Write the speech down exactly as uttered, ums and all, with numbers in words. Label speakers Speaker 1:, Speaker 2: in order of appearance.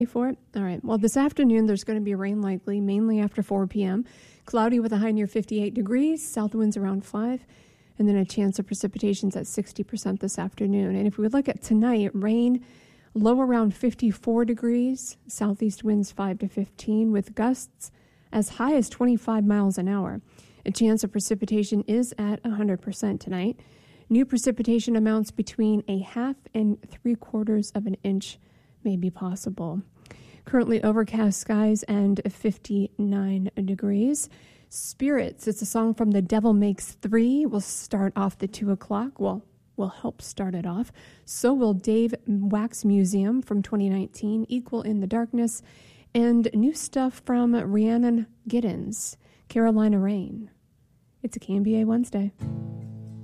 Speaker 1: For it? All right. Well, this afternoon, there's going to be rain likely, mainly after four p.m. Cloudy with a high near fifty-eight degrees, south winds around five, and then a chance of precipitations at sixty percent this afternoon. And if we look at tonight, rain low around fifty-four degrees, southeast winds five to fifteen, with gusts as high as twenty-five miles an hour. A chance of precipitation is at one hundred percent tonight. New precipitation amounts between a half and three quarters of an inch may be possible. Currently overcast skies and fifty-nine degrees. Spirits, it's a song from The Devil Makes Three. We'll start off the two o'clock. Well, we'll help start it off. So will Dave Wax Museum from twenty nineteen, Equal in the Darkness, and new stuff from Rhiannon Giddens, Carolina Rain. It's a K M B A Wednesday.